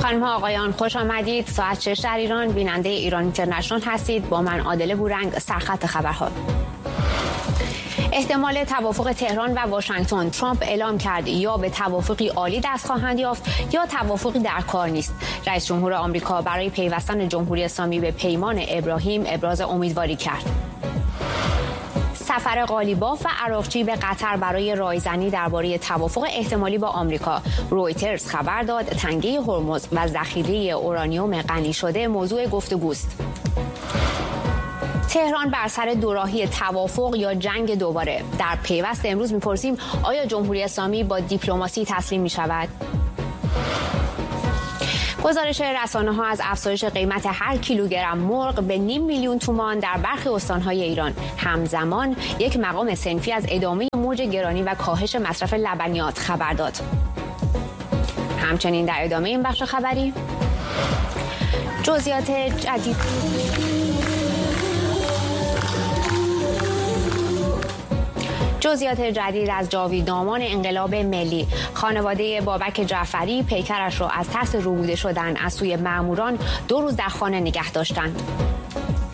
خانم ها آقایان خوش آمدید. ساعت 6 در ایران، بیننده ایران اینترنشنال هستید. با من عادله بورنگ، سرخط خبرها. احتمال توافق تهران و واشنگتن. ترامپ اعلام کرد یا به توافقی عالی دست خواهند یافت یا توافقی در کار نیست. رئیس جمهور آمریکا برای پیوستن جمهوری اسلامی به پیمان ابراهیم ابراز امیدواری کرد. سفر قالیباف و عراقچی به قطر برای رایزنی درباره توافق احتمالی با آمریکا. رویترز خبر داد تنگه هرمز و ذخیره اورانیوم غنی شده موضوع گفتگوست. تهران بر سر دوراهی توافق یا جنگ دوباره. در پیوست امروز میپرسیم آیا جمهوری اسلامی با دیپلماسی تسلیم میشود؟ گزارش رسانه‌ها از افزایش قیمت هر کیلوگرم مرغ به 500,000 تومان در برخی استان‌های ایران. همزمان یک مقام صنفی از ادامه موج گرانی و کاهش مصرف لبنیات خبر داد. همچنین در ادامه این بخش خبری جزئیات جدید از جاویدنامان انقلاب ملی. خانواده بابک جعفری پیکرش را از ترس ربوده شدن از سوی ماموران 2 روز در خانه نگه داشتند.